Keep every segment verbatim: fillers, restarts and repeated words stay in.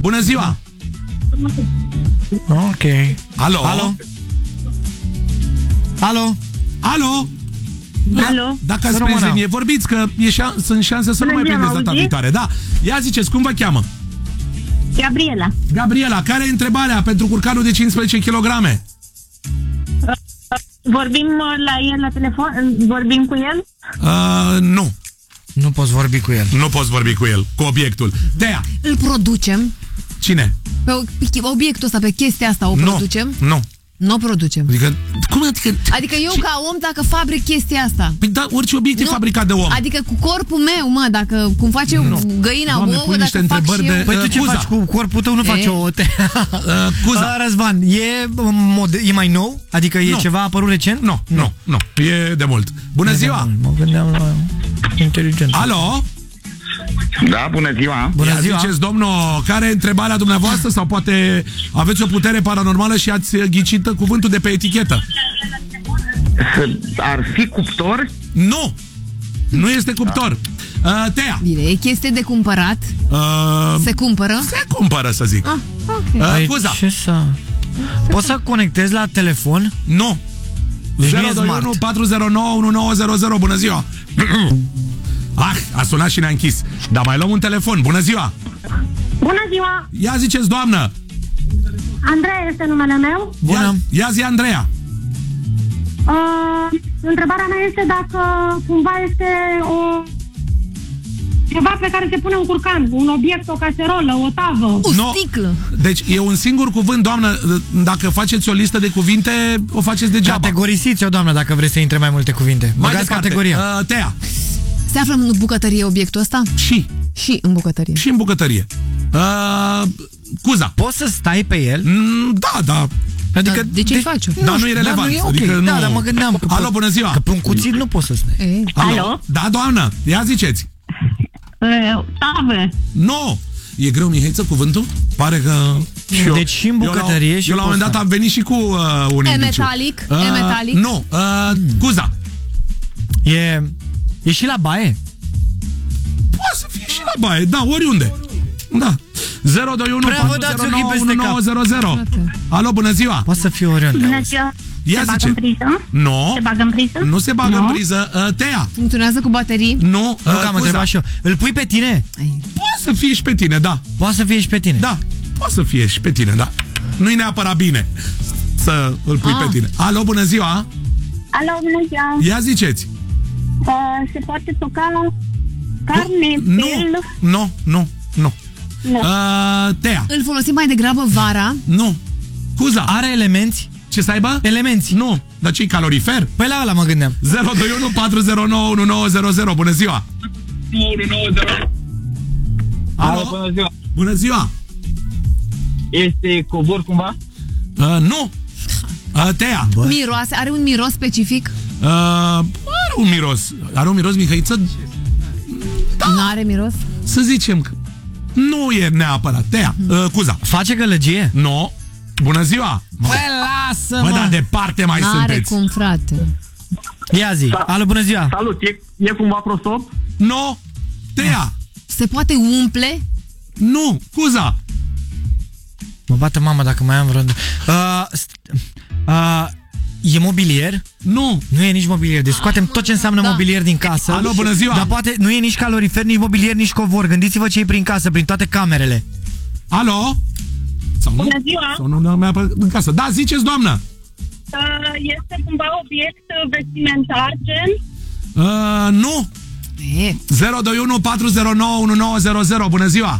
Bună ziua! Ok. Alo? Alo? Alo? Alo? Alo? Dacă ați prins linie, vorbiți că e șan sunt șanse să nu mai prindeți data viitoare. Da. Ia ziceți, cum vă cheamă? Gabriela. Gabriela, care e întrebarea pentru curcanul de cincisprezece kilograme? Vorbim la el la telefon? Vorbim cu el? Uh, nu. Nu poți vorbi cu el. Nu poți vorbi cu el, cu obiectul. Dea. Îl producem? Cine? Pe obiectul ăsta, pe chestia asta o nu. producem? Nu. Nu o producem. Adică, cum adică? Adică eu ca om, dacă fabric chestia asta. Păi da, orice obiect e fabricat de om. Adică cu corpul meu, mă, dacă cum face no. găina Doamne, ouă, dacă fac și de... eu... Păi tu ce Cuza. faci cu corpul tău? Nu faci o... Te... uh, Cuza. Răzvan, e, mod... e mai nou? Adică e no. ceva apărut recent? Nu, no, nu, no, nu, no. E de mult. Bună e ziua! Mă gândeam la inteligență. Alo? Da, bună ziua! Bună Ia ziua! Ziceți, domnul, care e întrebarea dumneavoastră sau poate aveți o putere paranormală și ați ghicit cuvântul de pe etichetă? Ar fi cuptor? Nu! Nu este cuptor. Uh, Tea. Bine, e chestie de cumpărat. Uh, se cumpără? Se cumpără, să zic. Ah, okay. uh, Cuza. Ce să... Poți să conectezi la telefon? Nu. Deci zero doi unu patru zero nouă unu nouă zero zero. Bună ziua! Ah, a sunat și ne-a închis. Dar mai luăm un telefon. Bună ziua! Bună ziua! Ia ziceți, doamnă! Andreea este numele meu. Bună! Ia, ia zi, Andreea! Uh, întrebarea mea este dacă cumva este o... ceva pe care se pune un curcan, un obiect, o caserolă, o tavă. O no. sticlă. Deci e un singur cuvânt, doamnă. Dacă faceți o listă de cuvinte, o faceți degeaba. Categorisiți-o, doamnă, dacă vreți să intre mai multe cuvinte. Băgați categoria. Uh, Tea. Se află în bucătărie obiectul ăsta? Și. Și în bucătărie. Și în bucătărie. Uh, Cuza. Poți să stai pe el? Mm, da, da. Adică, da, de ce-i faci? Dar nu e relevant. Da, nu e okay. Adică da, nu... dar mă gândeam. Că Alo, bună ziua. Că pe un cuțit nu poți să stai. E. Alo? Alo? Da, doamnă. Ia ziceți. Uh, tavă. Nu. E greu, Mihaiță, cuvântul? Pare că... Și eu, deci și în bucătărie eu la, și eu la un moment dat am venit și cu uh, un E indiciu. metalic? Uh, E metalic? Nu. Uh, Cuza. E... E și la baie? Poate să fie și la baie. Da, oriunde. Da. zero doi unu patru zero nouă unu nouă zero zero. Alo, bună ziua. Poate să fie oriunde. Bună ziua. Ia se bagă zice. în priză? Nu. Se bagă în priză? Nu se bagă no. în priză. Uh, Tea. Funcționează cu baterii? Nu. Nu, Uh, că am întrebat și eu. Îl pui pe tine? Poate să fie și pe tine, da. Poate să fie și pe tine. Da. Poate să fie și pe tine, da. Nu-i neapărat bine să îl pui ah. pe tine. Alo, bună ziua. Alo, bună ziua. Ia ziceți. Uh, se poate toca la carne, nu, pel? Nu, nu, nu. Nu. Uh, Tea. Îl folosim mai degrabă vara? Nu. Cuza. Are elemente? Ce să aibă? Elemente. Nu. Dar ce-i calorifer? Păi la ăla mă gândeam. zero doi unu patru zero nouă unu nouă zero zero. Bună ziua. Alo, bună ziua. Bună ziua. Este covor cumva? Uh, nu. Uh, Tea. Bă. Miroase? Are un miros specific? Uh, are un miros. Are un miros, Mihăiță? Da. Nu are miros? Să zicem că nu e neapărat. Tea. Uh, Cuza. Face gălăgie? Nu. Bună ziua. Păi lasă-mă. Bă, da, departe mai N-are sunteți. cum, frate. Ia zi. Alo, bună ziua. Salut, e, e cumva prosop? Nu. Tea. Se poate umple? Nu. Cuza. Mă bate mama dacă mai am vreo... Uh, uh, e mobilier? Nu. Nu e nici mobilier. Deci scoatem tot ce înseamnă Da. mobilier din casă. Alo, bună ziua. Dar poate nu e nici calorifer, nici mobilier, nici covor. Gândiți-vă ce e prin casă, prin toate camerele. Alo? Sau Bună nu? ziua. Sau nu, nu mai apă în casă. Da, ziceți, doamnă. Uh, este cumva obiect vestimentar, gen? Uh, nu. E. zero doi unu patru zero nouă unu nouă zero zero. Bună ziua.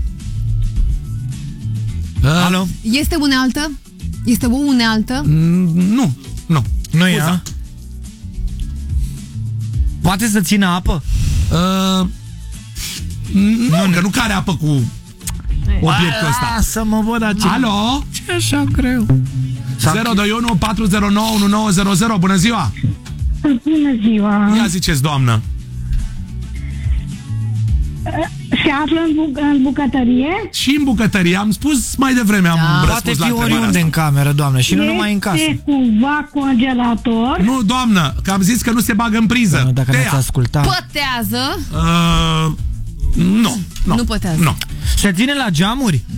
Uh, Alo? Este unealtă? Este o unealtă? Nu. Nu. Nu e, Scuza. a? Poate să țină apă? Uh, nu, nu, că nu care apă cu obiectul ăsta. Lasă-mă, bă, dar ce... Alo? Ce așa greu? zero doi unu patru zero nouă unu nouă zero zero. Bună ziua. Bună ziua. Ia ziceți, doamnă. Se află în, bu în bucătărie? Și în bucătărie. Am spus mai devreme, am Da. răspuns Poate la fi întrebarea oriunde asta. în cameră, doamnă, și nu Este numai în casă. cumva congelator? Nu, doamnă, că am zis că nu se bagă în priză. Doamnă, dacă Tea. n-ați ascultat. Pătează? Uh, nu, nu. Nu pătează. Nu. Se ține la geamuri?